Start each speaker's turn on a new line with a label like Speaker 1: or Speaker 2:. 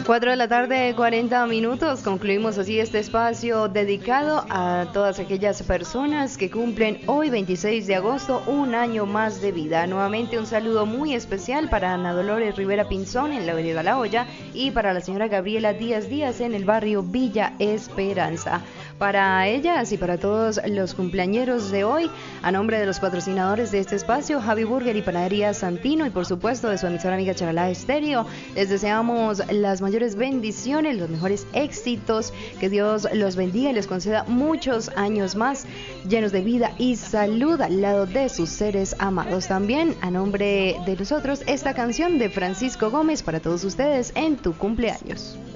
Speaker 1: 4 de la tarde, 40 minutos. Concluimos así este espacio dedicado a todas aquellas personas que cumplen hoy, 26 de agosto, un año más de vida. Nuevamente un saludo muy especial para Ana Dolores Rivera Pinzón en la Avenida La Hoya y para la señora Gabriela Díaz Díaz en el barrio Villa Esperanza. Para ellas y para todos los cumpleañeros de hoy, a nombre de los patrocinadores de este espacio, Javi Burger y Panadería Santino, y por supuesto de su emisora amiga Charalá Estéreo, les deseamos las mayores bendiciones, los mejores éxitos, que Dios los bendiga y les conceda muchos años más llenos de vida y salud al lado de sus seres amados. También a nombre de nosotros, esta canción de Francisco Gómez para todos ustedes en tu cumpleaños.